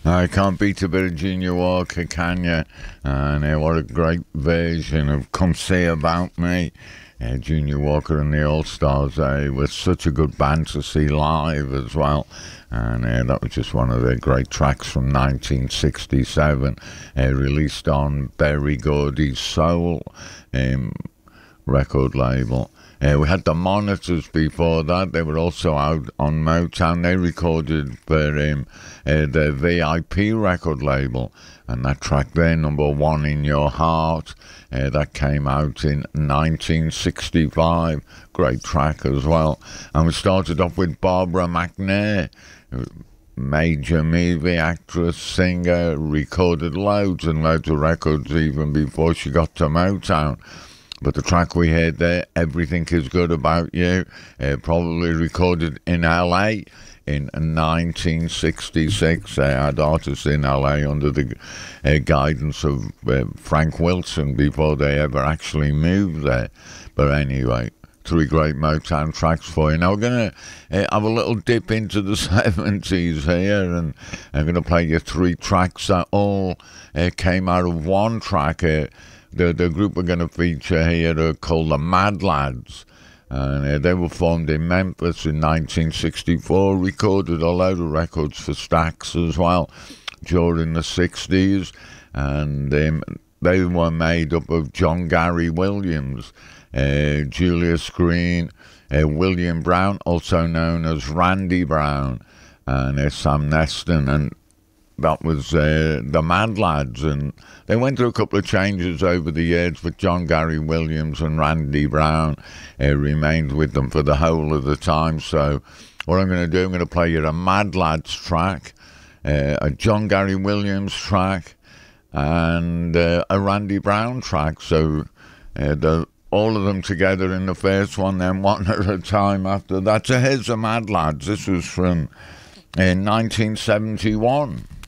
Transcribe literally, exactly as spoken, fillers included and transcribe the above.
I can't beat a bit of Junior Walker, can you? And uh, what a great version of Come Say About Me. Uh, Junior Walker and the All-Stars, they were such a good band to see live as well. And uh, that was just one of their great tracks from nineteen sixty-seven, uh, released on Berry Gordy's Soul um, record label. Uh, we had the Monitors before that. They were also out on Motown. They recorded for um, uh, their V I P record label. And that track there, Number One in Your Heart, uh, that came out in nineteen sixty-five. Great track as well. And we started off with Barbara McNair, major movie actress, singer, recorded loads and loads of records even before she got to Motown. But the track we heard there, Everything Is Good About You, uh, probably recorded in L A in nineteen sixty-six. They had artists in L A under the uh, guidance of uh, Frank Wilson before they ever actually moved there. But anyway, three great Motown tracks for you. Now we're going to uh, have a little dip into the seventies here, and I'm going to play you three tracks that all uh, came out of one track. Uh, The, the group we're going to feature here are called the Mad Lads, and uh, they were formed in Memphis in nineteen sixty-four, recorded a load of records for Stax as well during the sixties, and um, they were made up of John Gary Williams, uh, Julius Green, uh, William Brown, also known as Randy Brown, and uh, Sam Neston, and that was uh, the Mad Lads, and they went through a couple of changes over the years, but John Gary Williams and Randy Brown uh, remained with them for the whole of the time. So what I'm going to do, I'm going to play you a Mad Lads track, uh, a John Gary Williams track, and uh, a Randy Brown track. So uh, the, all of them together in the first one, then one at a time after that. So here's the Mad Lads. This was from uh, nineteen seventy-one.